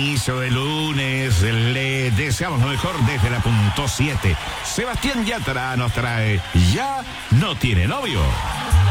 inicio de lunes. Le deseamos lo mejor desde la punto 7. Sebastián Yatra nos trae Ya no tiene novio.